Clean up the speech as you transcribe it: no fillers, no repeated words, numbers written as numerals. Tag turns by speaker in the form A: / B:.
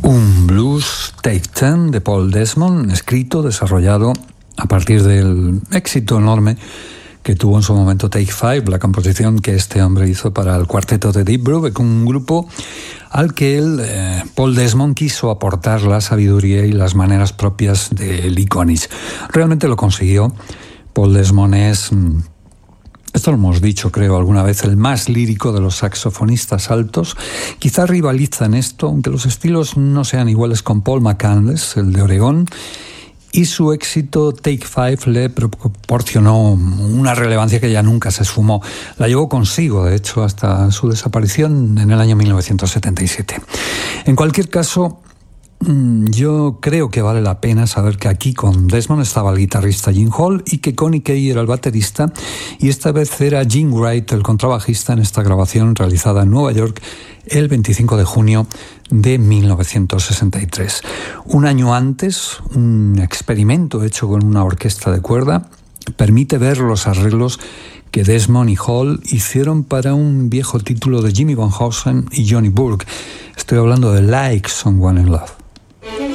A: Un blues Take 10 de Paul Desmond, escrito, desarrollado a partir del éxito enorme que tuvo en su momento Take 5, la composición que este hombre hizo para el cuarteto de Deep Brubeck, un grupo al que Paul Desmond quiso aportar la sabiduría y las maneras propias de Lee Konitz. Realmente lo consiguió. Paul Desmond es, esto lo hemos dicho creo alguna vez, el más lírico de los saxofonistas altos. Quizá rivaliza en esto, aunque los estilos no sean iguales, con Paul McCandless, el de Oregón, y su éxito Take 5 le proporcionó una relevancia que ya nunca se esfumó. La llevó consigo, de hecho, hasta su desaparición en el año 1977. En cualquier caso, yo creo que vale la pena saber que aquí con Desmond estaba el guitarrista Gene Hall y que Connie Kay era el baterista, y esta vez era Gene Wright el contrabajista en esta grabación realizada en Nueva York el 25 de junio de 1963. Un año antes, un experimento hecho con una orquesta de cuerda permite ver los arreglos que Desmond y Hall hicieron para un viejo título de Jimmy Van Heusen y Johnny Burke. Estoy hablando de Like Someone in Love.